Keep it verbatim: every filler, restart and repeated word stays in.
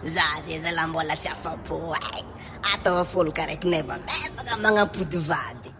Za zay zalahy mbola tsy afa-po ay. Atao folo karaky meva mevaka magnampody vady.